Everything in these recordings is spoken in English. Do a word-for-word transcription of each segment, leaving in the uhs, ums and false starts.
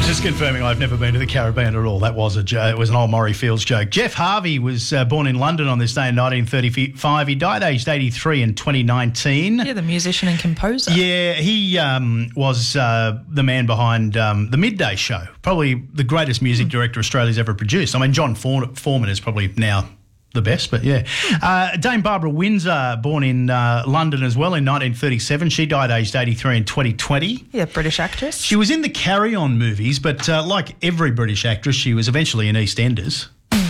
Just confirming I've never been to the Caribbean at all. That was a joke. It was an old Maury Fields joke. Jeff Harvey was uh, born in London on this day in nineteen thirty-five. He died aged eighty-three in twenty nineteen. Yeah, the musician and composer. Yeah, he um, was uh, the man behind um, The Midday Show, probably the greatest music mm. director Australia's ever produced. I mean, John For- Foreman is probably now the best, but yeah. Uh, Dame Barbara Windsor, born in uh, London as well in nineteen thirty-seven. She died aged eighty-three in twenty twenty. Yeah, British actress. She was in the Carry On movies, but uh, like every British actress, she was eventually in EastEnders.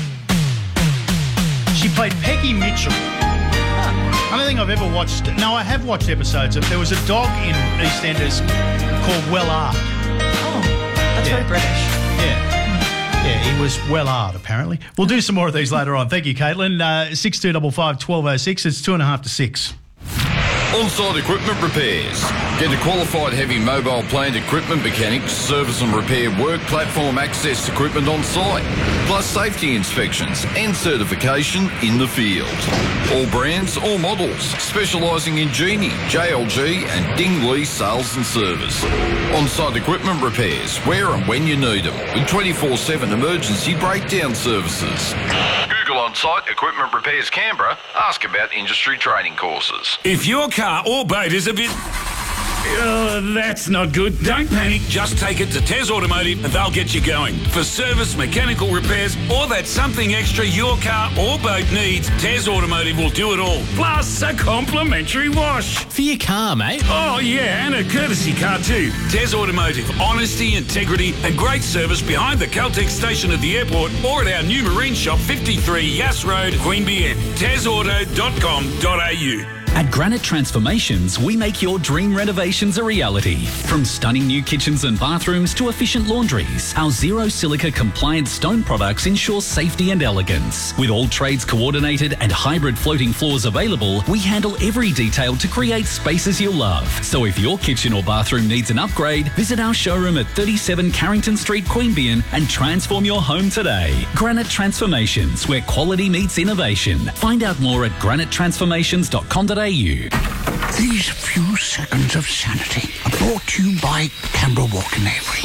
She played Peggy Mitchell. I don't think I've ever watched... No, I have watched episodes of... There was a dog in EastEnders called Wellard. Oh, that's yeah. very British. Yeah. Yeah, he was well-art, apparently. We'll do some more of these later on. Thank you, Caitlin. Uh, six two five five, one two oh six. It's two and a half to six. On-site equipment repairs. Get a qualified heavy mobile plant equipment mechanic to service and repair work platform access equipment on site, plus safety inspections and certification in the field. All brands, all models, specialising in Genie, J L G and Ding Lee sales and service. On-site equipment repairs, where and when you need them, with twenty-four seven emergency breakdown services. Google On-Site Equipment Repairs Canberra. Ask about industry training courses. If your car or boat is a bit... Uh, that's not good. Don't panic. Just take it to Tez Automotive and they'll get you going. For service, mechanical repairs, or that something extra your car or boat needs, Tez Automotive will do it all. Plus a complimentary wash. For your car, mate. Oh, yeah, and a courtesy car too. Tez Automotive. Honesty, integrity and great service behind the Caltex station at the airport or at our new marine shop, fifty-three Yass Road, Queanbeyan. tez auto dot com dot a u. At Granite Transformations, we make your dream renovations a reality. From stunning new kitchens and bathrooms to efficient laundries, our zero silica compliant stone products ensure safety and elegance. With all trades coordinated and hybrid floating floors available, we handle every detail to create spaces you'll love. So if your kitchen or bathroom needs an upgrade, visit our showroom at thirty-seven Carrington Street, Queanbeyan and transform your home today. Granite Transformations, where quality meets innovation. Find out more at granite transformations dot com dot a u. These few seconds of sanity are brought to you by Canberra Walk in Avery.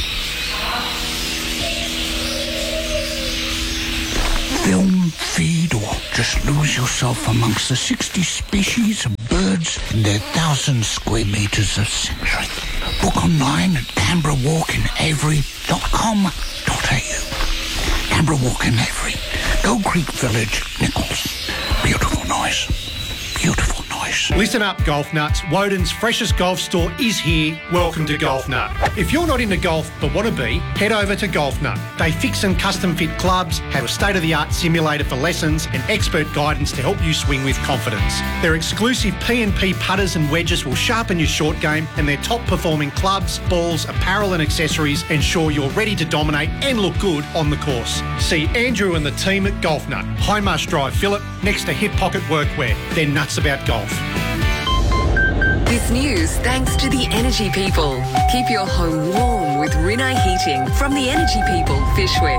Film, feed, or just lose yourself amongst the sixty species of birds in their thousand square metres of sanctuary. Book online at canberra walk in avery dot com dot a u. Canberra Walk in Avery, Gold Creek Village, Nichols. Beautiful noise. Beautiful noise. Listen up, golf nuts. Woden's freshest golf store is here. Welcome to Golf Nut. If you're not into golf but want to be, head over to Golf Nut. They fix and custom fit clubs, have a state-of-the-art simulator for lessons and expert guidance to help you swing with confidence. Their exclusive P and P putters and wedges will sharpen your short game, and their top-performing clubs, balls, apparel and accessories ensure you're ready to dominate and look good on the course. See Andrew and the team at Golf Nut, High Marsh Drive, Phillip, next to Hip Pocket Workwear. They're nuts about golf. This news thanks to the Energy People. Keep your home warm with Rinnai Heating from the Energy People, Fishwick.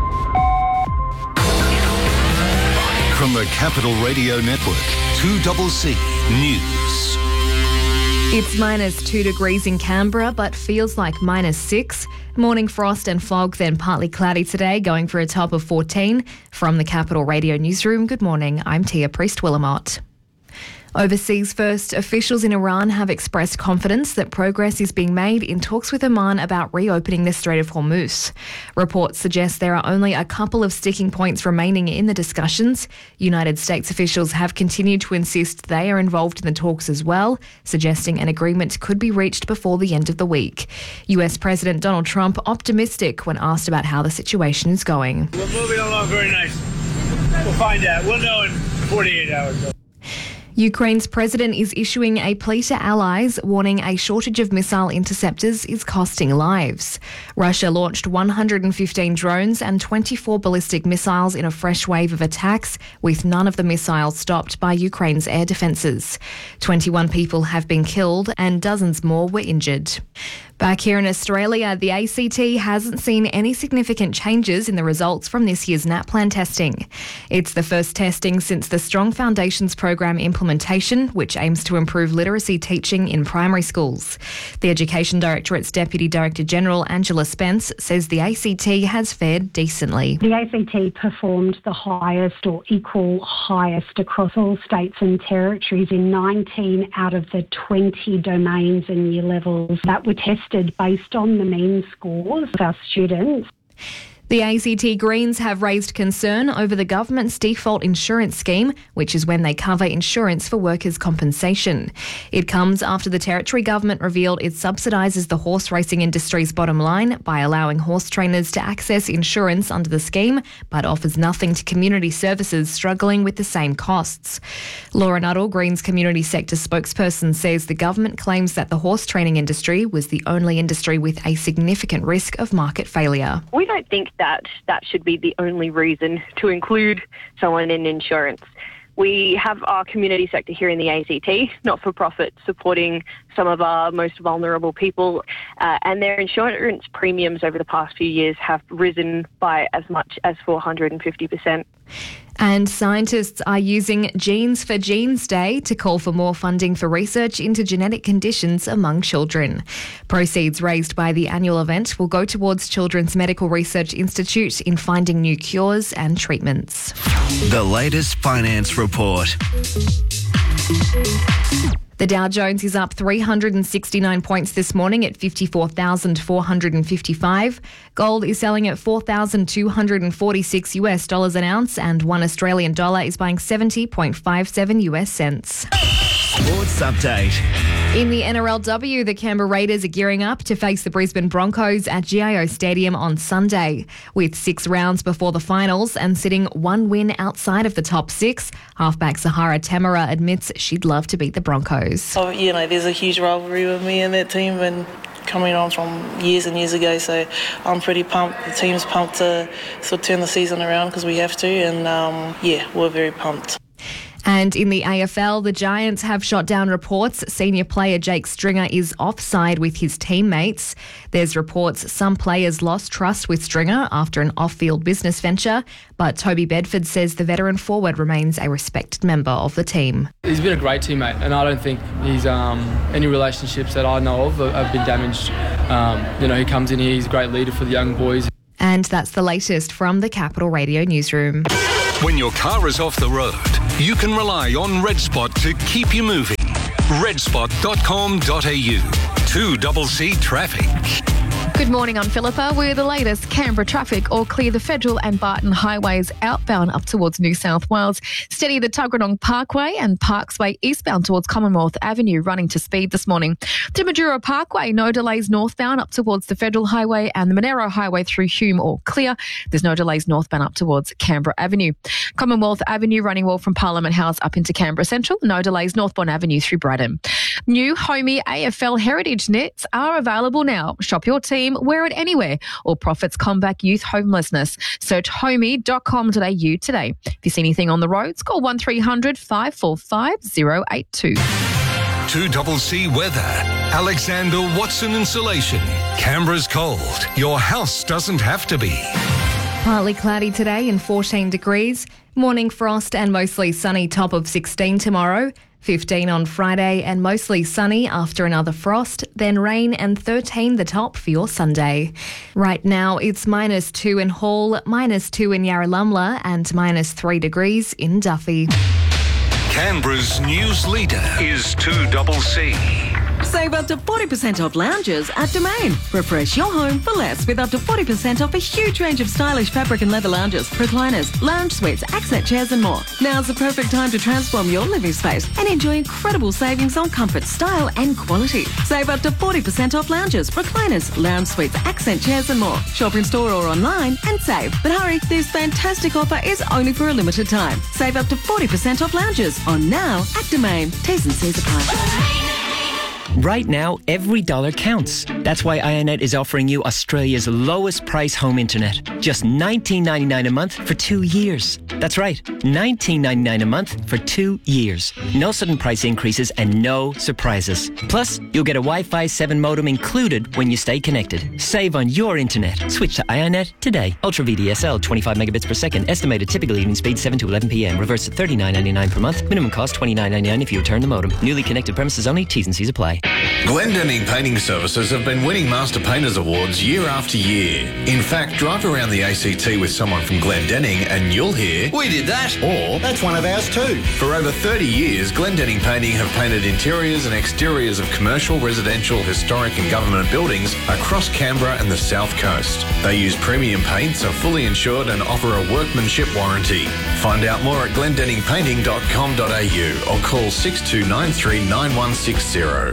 From the Capital Radio Network, two C C News. It's minus two degrees in Canberra, but feels like minus six. Morning frost and fog, then partly cloudy today, going for a top of fourteen. From the Capital Radio Newsroom, good morning, I'm Tia Priest-Willamott. Overseas first, officials in Iran have expressed confidence that progress is being made in talks with Oman about reopening the Strait of Hormuz. Reports suggest there are only a couple of sticking points remaining in the discussions. United States officials have continued to insist they are involved in the talks as well, suggesting an agreement could be reached before the end of the week. U S President Donald Trump optimistic when asked about how the situation is going. We're moving along very nicely. We'll find out. We'll know in forty-eight hours. Ukraine's president is issuing a plea to allies, warning a shortage of missile interceptors is costing lives. Russia launched one hundred fifteen drones and twenty-four ballistic missiles in a fresh wave of attacks, with none of the missiles stopped by Ukraine's air defences. twenty-one people have been killed and dozens more were injured. Back here in Australia, the A C T hasn't seen any significant changes in the results from this year's NAPLAN testing. It's the first testing since the Strong Foundations program implementation, which aims to improve literacy teaching in primary schools. The Education Directorate's Deputy Director General, Angela Spence, says the A C T has fared decently. The A C T performed the highest or equal highest across all states and territories in nineteen out of the twenty domains and year levels that were tested based on the mean scores of our students. The A C T Greens have raised concern over the government's default insurance scheme, which is when they cover insurance for workers' compensation. It comes after the Territory government revealed it subsidises the horse racing industry's bottom line by allowing horse trainers to access insurance under the scheme, but offers nothing to community services struggling with the same costs. Laura Nuttall, Greens community sector spokesperson, says the government claims that the horse training industry was the only industry with a significant risk of market failure. We don't think that that should be the only reason to include someone in insurance. We have our community sector here in the A C T, not-for-profit, supporting some of our most vulnerable people, uh, and their insurance premiums over the past few years have risen by as much as four hundred fifty percent. And scientists are using Genes for Genes Day to call for more funding for research into genetic conditions among children. Proceeds raised by the annual event will go towards Children's Medical Research Institute in finding new cures and treatments. The latest finance report. The Dow Jones is up three hundred sixty-nine points this morning at fifty-four thousand four hundred fifty-five. Gold is selling at four thousand two hundred forty-six US dollars an ounce, and one Australian dollar is buying seventy point five seven US cents. Sports update. In the N R L W, the Canberra Raiders are gearing up to face the Brisbane Broncos at G I O Stadium on Sunday. With six rounds before the finals and sitting one win outside of the top six, halfback Sahara Tamara admits she'd love to beat the Broncos. Oh, you know, there's a huge rivalry with me and that team, and coming on from years and years ago, so I'm pretty pumped. The team's pumped to sort of turn the season around because we have to, and um, yeah, we're very pumped. And in the A F L, the Giants have shot down reports senior player Jake Stringer is offside with his teammates. There's reports some players lost trust with Stringer after an off-field business venture, but Toby Bedford says the veteran forward remains a respected member of the team. He's been a great teammate, and I don't think he's um, any relationships that I know of have been damaged. Um, you know, he comes in here, he's a great leader for the young boys. And that's the latest from the Capital Radio newsroom. When your car is off the road, you can rely on Red Spot to keep you moving. red spot dot com dot a u. two C C Traffic. Good morning, I'm Philippa. We're the latest. Canberra traffic all clear the Federal and Barton highways outbound up towards New South Wales. Steady the Tuggeranong Parkway and Parksway eastbound towards Commonwealth Avenue running to speed this morning. To Madura Parkway, no delays northbound up towards the Federal Highway and the Monero Highway through Hume all clear. There's no delays northbound up towards Canberra Avenue. Commonwealth Avenue running well from Parliament House up into Canberra Central. No delays northbound Avenue through Braddon. New Homey A F L Heritage nets are available now. Shop your team, wear it anywhere, or Profits Combat Youth Homelessness. Search homey dot com dot a u today. If you see anything on the roads, call one three hundred five four five zero eight two. two C C Weather. Alexander Watson Insulation. Canberra's cold. Your house doesn't have to be. Partly cloudy today and fourteen degrees. Morning frost and mostly sunny, top of sixteen tomorrow. fifteen on Friday and mostly sunny after another frost, then rain and thirteen the top for your Sunday. Right now it's minus two in Hall, minus two in Yarralumla and minus three degrees in Duffy. Canberra's news leader is two C C. Save up to forty percent off lounges at Domain. Refresh your home for less with up to forty percent off a huge range of stylish fabric and leather lounges, recliners, lounge suites, accent chairs and more. Now's the perfect time to transform your living space and enjoy incredible savings on comfort, style and quality. Save up to forty percent off lounges, recliners, lounge suites, accent chairs and more. Shop in store or online and save. But hurry, this fantastic offer is only for a limited time. Save up to forty percent off lounges on now at Domain. T's and C's apply. Right now, every dollar counts. That's why Ionet is offering you Australia's lowest price home internet. Just nineteen ninety-nine a month for two years. That's right, nineteen ninety-nine a month for two years. No sudden price increases and no surprises. Plus, you'll get a Wi-Fi seven modem included when you stay connected. Save on your internet. Switch to Ionet today. Ultra V D S L, twenty-five megabits per second. Estimated typical evening speed seven to eleven p m. Reverse to thirty-nine ninety-nine per month. Minimum cost twenty-nine ninety-nine if you return the modem. Newly connected premises only. T's and C's apply. Glendinning Painting Services have been winning Master Painters Awards year after year. In fact, drive around the A C T with someone from Glendinning and you'll hear, "We did that," or "That's one of ours too." For over thirty years, Glendinning Painting have painted interiors and exteriors of commercial, residential, historic and government buildings across Canberra and the South Coast. They use premium paints, are fully insured and offer a workmanship warranty. Find out more at glendinning painting dot com dot a u or call six two nine three nine one six zero.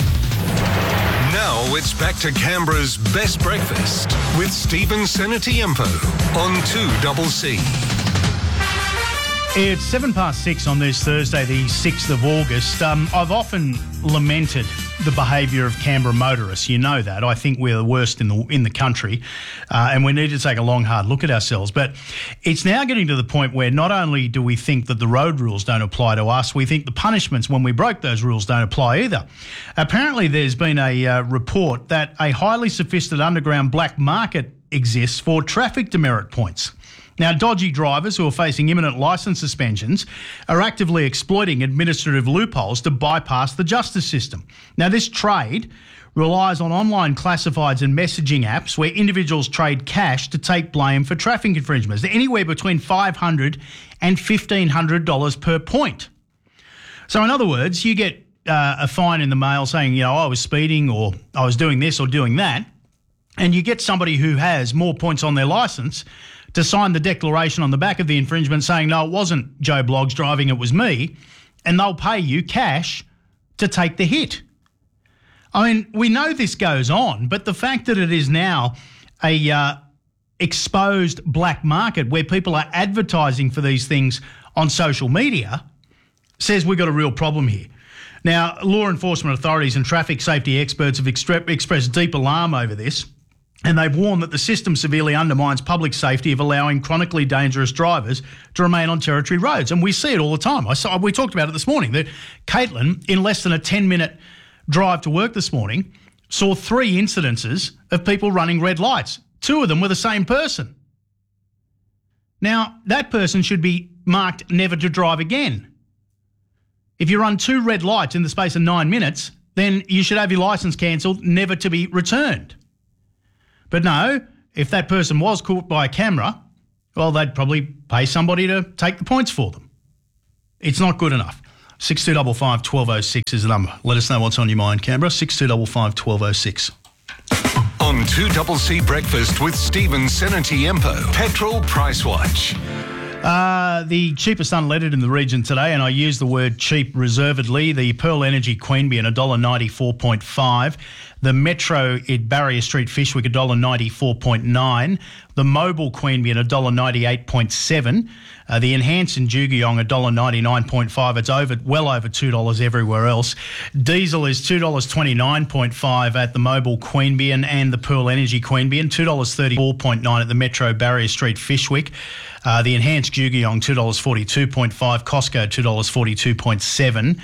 Now it's back to Canberra's best breakfast with Stephen Senatiempo on two double C. It's seven past six on this Thursday, the sixth of August. Um, I've often lamented the behaviour of Canberra motorists. You know that. I think we're the worst in the in the country, uh, and we need to take a long, hard look at ourselves. But it's now getting to the point where not only do we think that the road rules don't apply to us, we think the punishments when we broke those rules don't apply either. Apparently, there's been a uh, report that a highly sophisticated underground black market exists for traffic demerit points. Now, dodgy drivers who are facing imminent licence suspensions are actively exploiting administrative loopholes to bypass the justice system. Now, this trade relies on online classifieds and messaging apps where individuals trade cash to take blame for traffic infringements. They're anywhere between five hundred dollars and fifteen hundred dollars per point. So, in other words, you get uh, a fine in the mail saying, you know, I was speeding or I was doing this or doing that, and you get somebody who has more points on their licence to sign the declaration on the back of the infringement saying, no, it wasn't Joe Bloggs driving, it was me, and they'll pay you cash to take the hit. I mean, we know this goes on, but the fact that it is now a uh, exposed black market where people are advertising for these things on social media says we've got a real problem here. Now, law enforcement authorities and traffic safety experts have extre- expressed deep alarm over this. And they've warned that the system severely undermines public safety of allowing chronically dangerous drivers to remain on territory roads. And we see it all the time. I saw, we talked about it this morning, that Caitlin, in less than a ten-minute drive to work this morning, saw three incidences of people running red lights. Two of them were the same person. Now, that person should be marked never to drive again. If you run two red lights in the space of nine minutes, then you should have your licence cancelled, never to be returned. But no, if that person was caught by a camera, well, they'd probably pay somebody to take the points for them. It's not good enough. six two five five, one two zero six is the number. Let us know what's on your mind, Canberra. six two five five, one two zero six. On two double C Breakfast with Stephen Senatiempo, Petrol Price Watch. Uh, the cheapest unleaded in the region today, and I use the word cheap reservedly, the Pearl Energy Queanbeyan, one dollar ninety-four point five. The Metro at Barrier Street Fishwick, one dollar ninety-four point nine. The Mobile Queanbeyan, one dollar ninety-eight point seven. Uh, the Enhanced in Jugiyong, one dollar ninety-nine point five. It's over, well over two dollars everywhere else. Diesel is two dollars twenty-nine point five at the Mobile Queanbeyan and the Pearl Energy Queanbeyan, two dollars thirty-four point nine at the Metro Barrier Street Fishwick. Uh, the Enhanced Jugiyong, two dollars forty-two point five. Costco, two dollars forty-two point seven.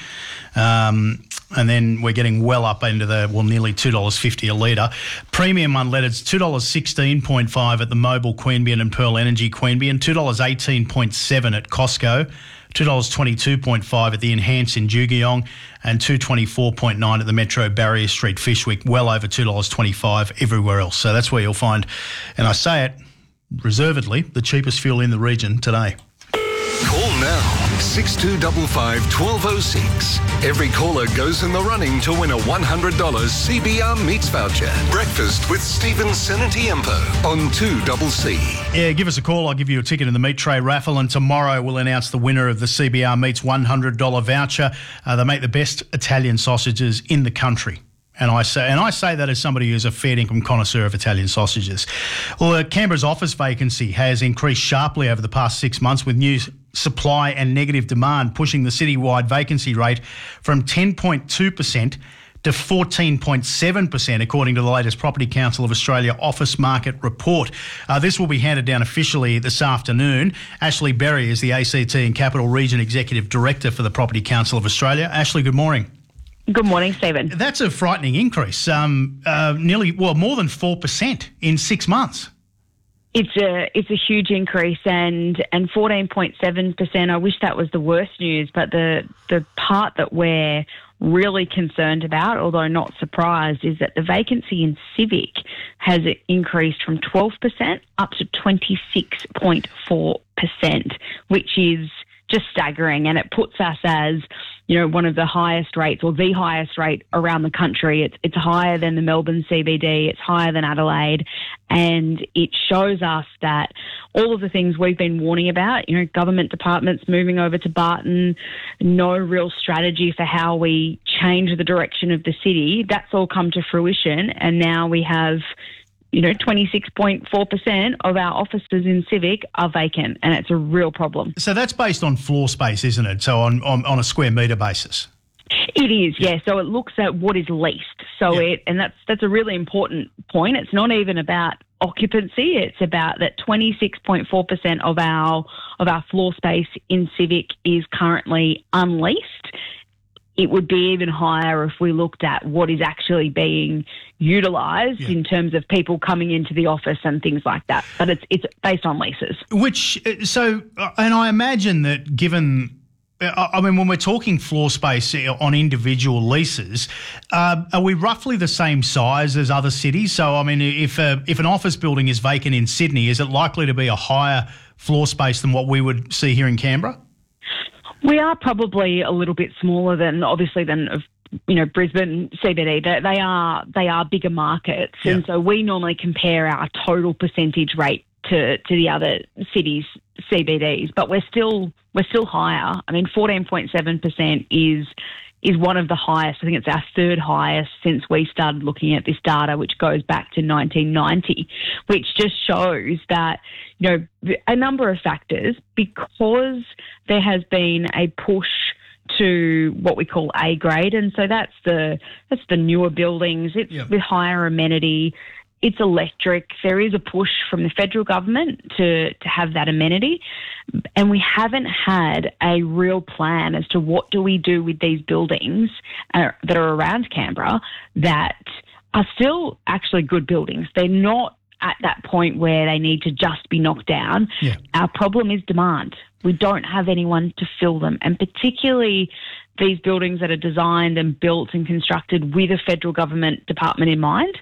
Um, and then we're getting well up into the, well, nearly two dollars fifty a litre. Premium unleaded's two dollars sixteen point five at the Mobile Queanbeyan and Pearl Energy Queanbeyan, two dollars eighteen point seven at Costco, two dollars twenty-two point five at the Enhanced in Jugiyong, and two dollars twenty-four point nine at the Metro Barrier Street Fishwick, well over two dollars twenty-five everywhere else. So that's where you'll find, and I say it reservedly, the cheapest fuel in the region today. Call now, six two five five, one two zero six. Every caller goes in the running to win a one hundred dollars C B R Meats voucher. Breakfast with Stephen Senatiempo on two double C. Yeah, give us a call. I'll give you a ticket in the meat tray raffle, and tomorrow we'll announce the winner of the C B R Meats one hundred dollars voucher. Uh, they make the best Italian sausages in the country. And I say and I say that as somebody who's a fair income connoisseur of Italian sausages. Well, uh, Canberra's office vacancy has increased sharply over the past six months with new supply and negative demand pushing the citywide vacancy rate from ten point two percent to fourteen point seven percent, according to the latest Property Council of Australia office market report. Uh, this will be handed down officially this afternoon. Ashley Berry is the A C T and Capital Region Executive Director for the Property Council of Australia. Ashley, good morning. Good morning, Stephen. That's a frightening increase, um, uh, nearly, well, more than four percent in six months. It's a it's a huge increase, and and fourteen point seven percent. I wish that was the worst news, but the the part that we're really concerned about, although not surprised, is that the vacancy in Civic has increased from twelve percent up to twenty-six point four percent, which is just staggering, and it puts us as, you know, one of the highest rates, or the highest rate around the country. It's it's higher than the Melbourne C B D, it's higher than Adelaide, and it shows us that all of the things we've been warning about, you know, government departments moving over to Barton, no real strategy for how we change the direction of the city, that's all come to fruition, and now we have, you know, twenty-six point four percent of our offices in Civic are vacant, and it's a real problem. So that's based on floor space, isn't it? So on, on, on a square metre basis? It is, yeah. So it looks at what is leased. So yeah. it, and that's that's a really important point. It's not even about occupancy. It's about that twenty-six point four percent of our of our floor space in Civic is currently unleased. It would be even higher if we looked at what is actually being utilised yeah. in terms of people coming into the office and things like that. But it's it's based on leases. Which, so, and I imagine that given, I mean, when we're talking floor space on individual leases, uh, are we roughly the same size as other cities? So, I mean, if a, if an office building is vacant in Sydney, is it likely to be a higher floor space than what we would see here in Canberra? We are probably a little bit smaller than, obviously, than, you know, Brisbane C B D. They, they are they are bigger markets, yeah. and so we normally compare our total percentage rate to, to the other cities' C B Ds, but we're still we're still higher. I mean, fourteen point seven percent is is one of the highest. I think it's our third highest since we started looking at this data, which goes back to nineteen ninety, which just shows that, you know, a number of factors, because there has been a push to what we call A grade, and so that's the that's the newer buildings. It's yep. with higher amenity. It's electric. There is a push from the federal government to, to have that amenity, and we haven't had a real plan as to what do we do with these buildings uh, that are around Canberra that are still actually good buildings. They're not at that point where they need to just be knocked down. Yeah. Our problem is demand. We don't have anyone to fill them, and particularly these buildings that are designed and built and constructed with a federal government department in mind.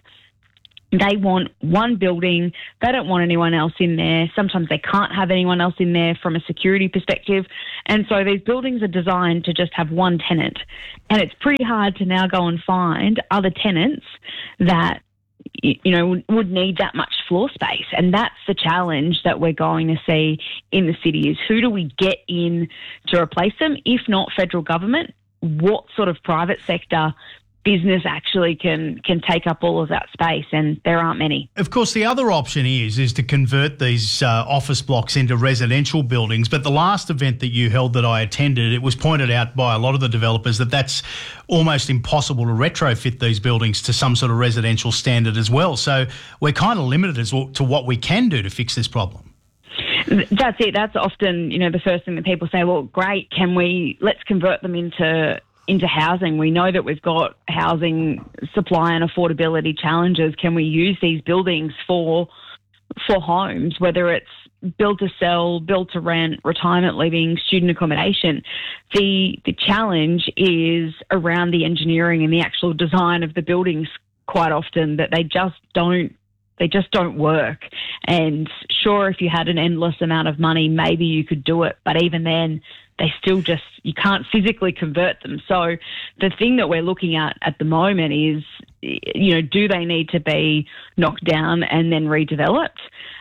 They want one building. They don't want anyone else in there. Sometimes they can't have anyone else in there from a security perspective. And so these buildings are designed to just have one tenant. And it's pretty hard to now go and find other tenants that, you know, would need that much floor space. And that's the challenge that we're going to see in the city, is who do we get in to replace them? If not federal government, what sort of private sector business actually can can take up all of that space, and there aren't many. Of course, the other option is is to convert these uh, office blocks into residential buildings. But the last event that you held that I attended, it was pointed out by a lot of the developers that that's almost impossible to retrofit these buildings to some sort of residential standard as well. So we're kind of limited as well to what we can do to fix this problem. That's it. That's often, you know, the first thing that people say, well, great, can we, let's convert them into into housing. We know that we've got housing supply and affordability challenges. Can we use these buildings for for homes, whether it's build to sell, build to rent, retirement living, student accommodation? The the challenge is around the engineering and the actual design of the buildings quite often, that they just don't They just don't work. And sure, if you had an endless amount of money, maybe you could do it. But even then, they still just, you can't physically convert them. So the thing that we're looking at at the moment is, you know, do they need to be knocked down and then redeveloped?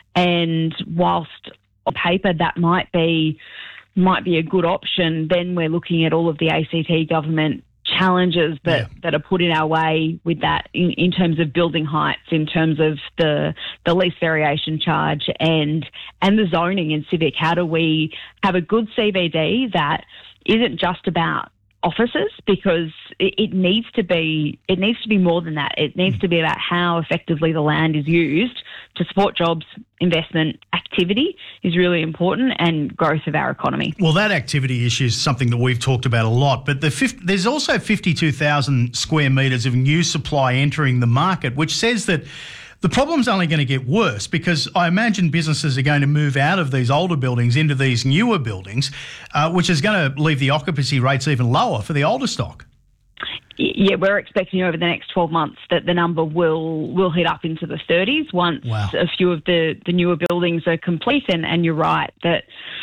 And whilst on paper that might be, might be a good option, then we're looking at all of the A C T government challenges that, yeah. that are put in our way with that in, in terms of building heights, in terms of the the lease variation charge and and the zoning in Civic. How do we have a good C B D that isn't just about offices, because it, it needs to be it needs to be more than that. It needs to be about how effectively the land is used to support jobs, investment, activity is really important, and growth of our economy. Well, that activity issue is something that we've talked about a lot, but the fifty, there's also fifty-two thousand square metres of new supply entering the market, which says that the problem's only going to get worse, because I imagine businesses are going to move out of these older buildings into these newer buildings, uh, which is going to leave the occupancy rates even lower for the older stock. Yeah, we're expecting over the next twelve months that the number will will hit up into the thirties once wow. a few of the, the newer buildings are complete. And, and you're right, that,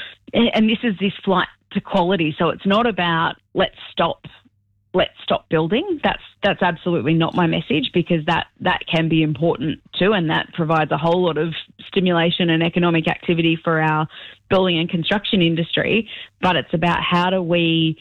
and this is this flight to quality. So it's not about let's stop let's stop building. That's that's absolutely not my message, because that, that can be important too, and that provides a whole lot of stimulation and economic activity for our building and construction industry. But it's about how do we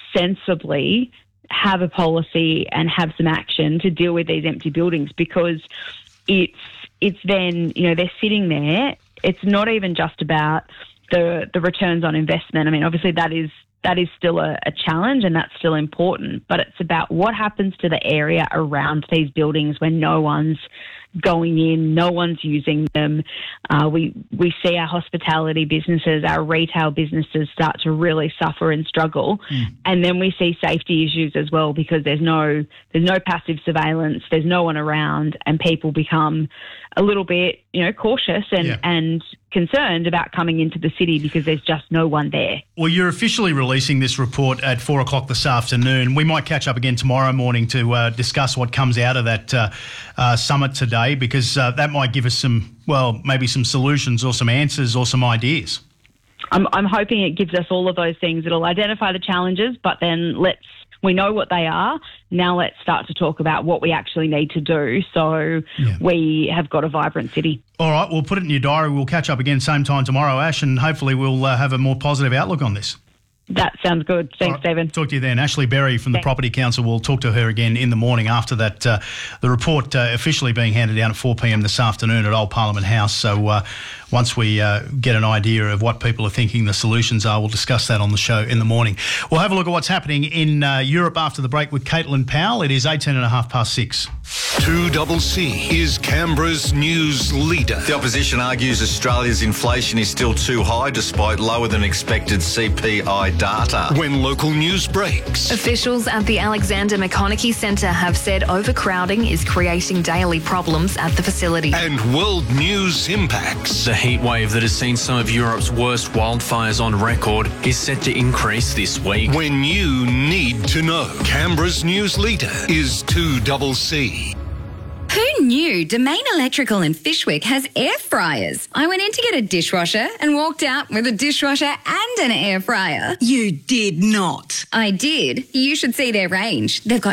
sensibly have a policy and have some action to deal with these empty buildings, because it's it's then, you know, they're sitting there. It's not even just about the the returns on investment. I mean, obviously that is that is still a, a challenge, and that's still important, but it's about what happens to the area around these buildings when no one's going in, no one's using them. Uh, we we see our hospitality businesses, our retail businesses start to really suffer and struggle, mm. and then we see safety issues as well, because there's no there's no passive surveillance, there's no one around, and people become a little bit, you know, cautious and, yeah. and concerned about coming into the city because there's just no one there. Well, you're officially releasing this report at four o'clock this afternoon. We might catch up again tomorrow morning to uh, discuss what comes out of that uh, uh, summit today, because uh, that might give us some, well, maybe some solutions or some answers or some ideas. I'm, I'm hoping it gives us all of those things. It'll identify the challenges, but then let's we know what they are. Now let's start to talk about what we actually need to do so yeah. we have got a vibrant city. All right, we'll put it in your diary. We'll catch up again same time tomorrow, Ash, and hopefully we'll uh, have a more positive outlook on this. That sounds good. Thanks, right. Stephen. Talk to you then. Ashley Berry from Thanks. the Property Council. We'll talk to her again in the morning after that. Uh, the report uh, officially being handed down at four p.m. this afternoon at Old Parliament House. So uh, once we uh, get an idea of what people are thinking the solutions are, we'll discuss that on the show in the morning. We'll have a look at what's happening in uh, Europe after the break with Caitlin Powell. It is eighteen and a half past six. two C C is Canberra's news leader. The opposition argues Australia's inflation is still too high despite lower than expected C P I data. When local news breaks. Officials at the Alexander McConaughey Centre have said overcrowding is creating daily problems at the facility. And world news impacts. The heatwave that has seen some of Europe's worst wildfires on record is set to increase this week. When you need to know. Canberra's news leader is two C C. Who knew Domain Electrical in Fishwick has air fryers? I went in to get a dishwasher and walked out with a dishwasher and an air fryer. You did not. I did. You should see their range. They've got